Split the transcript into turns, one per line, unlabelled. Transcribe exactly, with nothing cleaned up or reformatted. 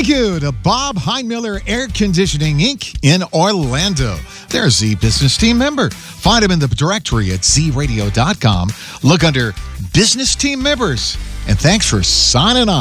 Thank you to Bob Heinmiller Air Conditioning, Incorporated in Orlando. They're a Z Business Team member. Find them in the directory at z radio dot com. Look under Business Team Members. And thanks for signing on.